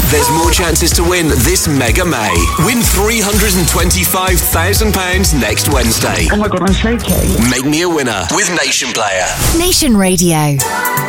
There's more chances to win this Mega May. Win £325,000 next Wednesday. Oh my God, I'm shaking. Make me a winner with Nation Player. Nation Radio.